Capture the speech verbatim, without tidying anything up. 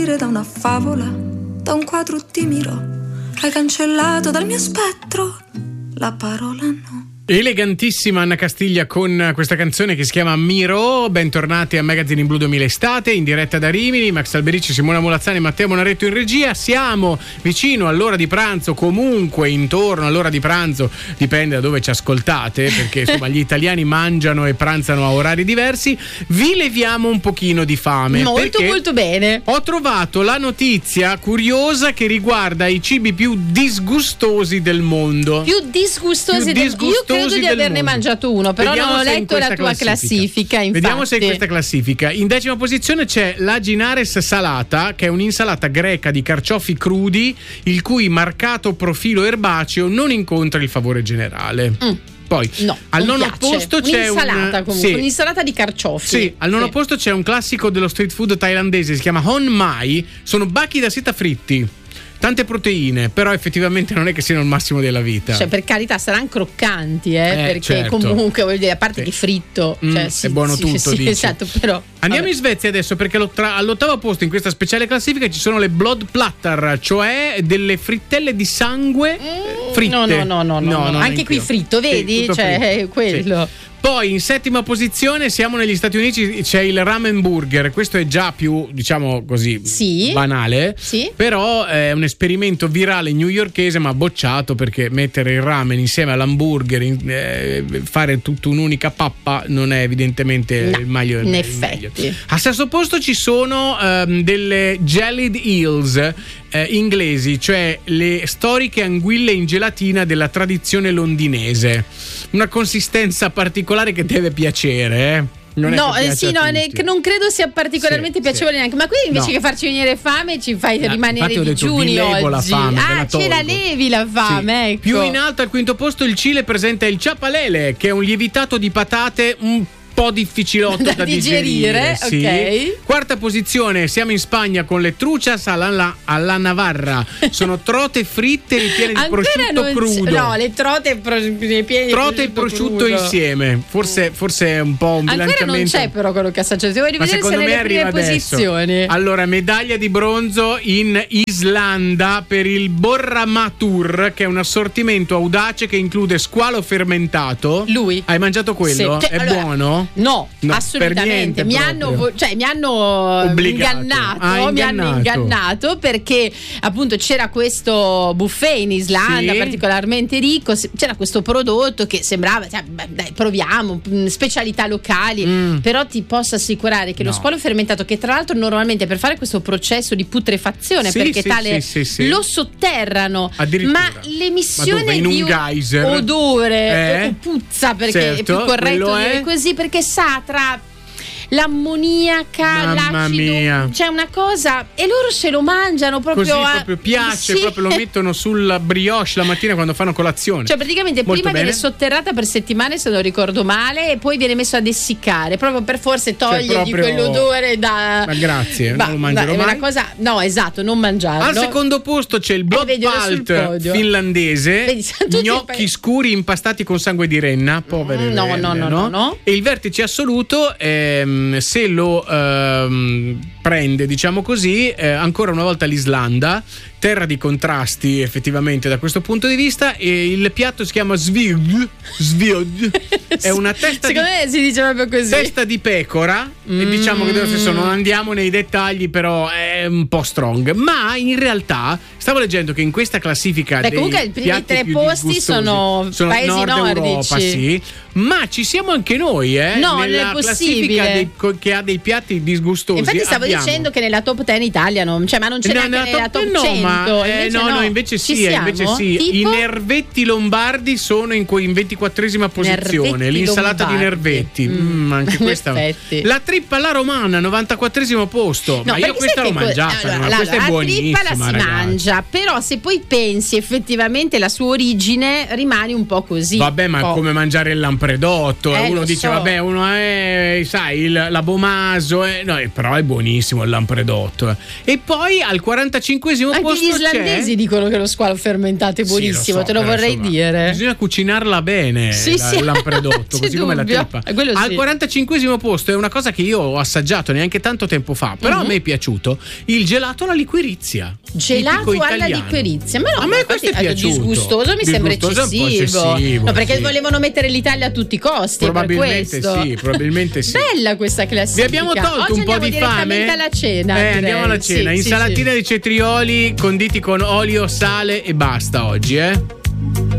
da una favola, da un quadro ti miro, hai cancellato dal mio spettro la parola no. Elegantissima Anna Castiglia con questa canzone che si chiama Miro. Bentornati a Magazine in Blu duemila Estate, in diretta da Rimini. Max Alberici, Simona Molazzani e Matteo Bonaretto in regia. Siamo vicino all'ora di pranzo, comunque intorno all'ora di pranzo, dipende da dove ci ascoltate, perché insomma gli italiani mangiano e pranzano a orari diversi. Vi leviamo un pochino di fame. Molto molto bene. Ho trovato la notizia curiosa che riguarda i cibi più disgustosi del mondo. Più disgustosi, più del disgustosi Io credo di averne mondo. mangiato uno, però Vediamo non ho letto la tua classifica. classifica. Infatti. Vediamo se in questa classifica. In decima posizione c'è la Ginares salata, che è un'insalata greca di carciofi crudi, il cui marcato profilo erbaceo non incontra il favore generale. Mm. Poi no, al nono piace. posto c'è un'insalata un, comunque, sì. un'insalata di carciofi. Sì, al nono sì. posto c'è un classico dello street food thailandese, si chiama Hon Mai, sono bacchi da seta fritti. Tante proteine, però effettivamente non è che siano il massimo della vita. Cioè, per carità, saranno croccanti, eh, Eh, perché certo. comunque, voglio dire, a parte Sì. di fritto, Mm, cioè, sì, è buono sì, tutto, sì, dici. esatto, però. Andiamo vabbè. in Svezia adesso, perché all'ottra- all'ottavo posto in questa speciale classifica ci sono le blood platter, cioè delle frittelle di sangue Mm, fritte. No, no, no, no, no, no. Anche qui fritto, vedi? Sì, tutto cioè, fritto. è quello. Sì. Poi in settima posizione siamo negli Stati Uniti, c'è il ramen burger. Questo è già più, diciamo così, Sì. banale, Sì. però è un esperimento virale newyorkese, ma bocciato, perché mettere il ramen insieme all'hamburger, in, eh, fare tutta un'unica pappa non è evidentemente No, il meglio. in il effetti. meglio. Al sesto posto ci sono ehm, delle jellied eels eh, inglesi, cioè le storiche anguille in gelatina della tradizione londinese. Una consistenza particolare che deve piacere, eh? Non è no, che eh, piace sì, a no, tutti. ne- non credo sia particolarmente Sì, piacevole sì. neanche. Ma qui invece No. che farci venire fame, ci fai Ah, rimanere infatti ho detto, digiuni vi levo oggi. la fame, ve la ah, ce la tolgo. levi la fame, Sì. ecco. Più in alto al quinto posto il Cile presenta il ciapalele, che è un lievitato di patate un po' difficilotto da, Da digerire, digerire, sì. ok. Quarta posizione, siamo in Spagna con le truchas alla, alla Navarra. Sono trote fritte ripiene di Ancora prosciutto non crudo. c- no, le trote pro- ripiene di Trote e prosciutto crudo. insieme. Forse, forse è un po' un Ancora bilanciamento. non c'è però quello che assaggiato. Devo Ma rivedere se secondo me nelle prime arriva adesso. posizioni. Allora, medaglia di bronzo in Islanda per il Borramatur, che è un assortimento audace che include squalo fermentato. Lui. Hai mangiato quello? Sì. Cioè, è allora, buono? No, No, assolutamente. per niente mi, proprio. hanno, vo- cioè, mi hanno Obbligato. ingannato, Ah, mi hanno ingannato. ingannato perché appunto c'era questo buffet in Islanda Sì. particolarmente ricco. se- C'era questo prodotto che sembrava, cioè, beh, dai, proviamo, mh, specialità locali. Mm. Però ti posso assicurare che No. lo squalo fermentato, che tra l'altro normalmente per fare questo processo di putrefazione, Sì, perché sì, tale sì, sì, sì. lo sotterrano, Addirittura. ma l'emissione Ma dove? In un di geyser? odore Eh? o puzza, perché è Certo, più corretto quello dire è. così, perché sa tra l'ammoniaca, Mamma l'acido, mia. c'è una cosa, e loro se lo mangiano proprio, Così a- proprio piace, sì. proprio lo mettono sulla brioche la mattina quando fanno colazione. Cioè praticamente Molto prima bene. viene sotterrata per settimane, se non ricordo male, e poi viene messo ad essiccare proprio per forse togliergli proprio- quell'odore da. Ma grazie, Bah, non lo mangerò bah, è mai. una cosa, no, esatto, non mangiarlo. Al secondo posto c'è il Blood vedilo sul Palt podio. finlandese, Vedi, sono tutti gnocchi pa- scuri impastati con sangue di renna, povere Mm, no, renne, no, no, no, no. E il vertice assoluto, ehm, se lo ehm, prende, diciamo così, eh, ancora una volta l'Islanda, terra di contrasti effettivamente da questo punto di vista, e il piatto si chiama Svig, Svig, è una testa Secondo di, me si dice proprio così. testa di pecora, e diciamo che dello stesso non andiamo nei dettagli, però è un po' strong, ma in realtà stavo leggendo che in questa classifica Beh, dei comunque i primi piatti tre più posti disgustosi sono paesi Nord nordici. Europa, sì, ma ci siamo anche noi, eh, No, non nella è possibile. classifica dei, co- che ha dei piatti disgustosi. Infatti stavo abbiamo- dicendo che nella top dieci Italia non, cioè, ma non c'è No, neanche nella top, no, cento. ma, eh, invece no, no, no, invece Ci sì, eh, siamo? invece sì. I Tipo? nervetti lombardi sono in, que- in ventiquattresima posizione. Nervetti L'insalata di lombardi. nervetti, Mm, mm, anche in questa. effetti. La trippa alla romana, novantaquattresimo posto. No, ma io perché questa sai l'ho che que- mangiata, allora, ma allora, questa è la buonissima. trippa la si ragazzi. mangia, però se poi pensi effettivamente la sua origine, rimani un po' così. Vabbè, ma è Oh. come mangiare il lampredotto. Eh, uno lo dice, so. vabbè, uno è, sai, il, l'abomaso, eh, no, eh, però è buonissimo. buonissimo il lampredotto. E poi al quarantacinquesimo Anche posto gli islandesi c'è... dicono che lo squalo fermentato è buonissimo, Sì, lo so, te lo però, vorrei insomma, dire. Bisogna cucinarla bene, Sì, la- sì, il lampredotto, c'è così come la dubbio. trippa. Eh, quello Al sì. quarantacinquesimo posto è una cosa che io ho assaggiato neanche tanto tempo fa, però Mhm. a me è piaciuto, il gelato alla liquirizia. Gelato tipico alla italiano. liquirizia, ma no, A me ma questo è infatti, piaciuto. disgustoso mi sembra Disgustoso è un po' eccessivo. eccessivo, No, perché sì. volevano mettere l'Italia a tutti i costi, è per Probabilmente questo. sì, probabilmente sì. Bella questa classifica. Vi abbiamo tolto Oggi un po' andiamo di fame. direttamente alla cena. Eh, direi. andiamo alla cena. Sì, sì, Insalatina sì. di cetrioli conditi con olio, sale e basta oggi, eh.